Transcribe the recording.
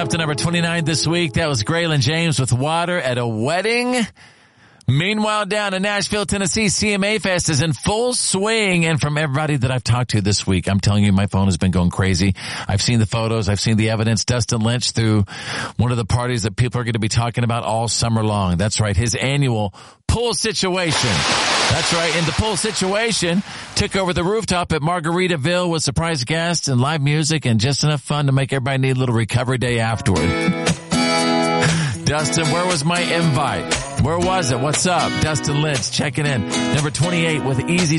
up to number 29 this week. That was Graylin James with Water at a Wedding. Meanwhile, down in Nashville, Tennessee, CMA Fest is in full swing. And from everybody that I've talked to this week, I'm telling you, my phone has been going crazy. I've seen the photos. I've seen the evidence. Dustin Lynch through one of the parties that people are going to be talking about all summer long. That's right. His annual Pool Situation. That's right. And the Pool Situation took over the rooftop at Margaritaville with surprise guests and live music and just enough fun to make everybody need a little recovery day afterward. Dustin, where was my invite? Where was it? What's up? Dustin Lynch checking in. Number 28 with Easy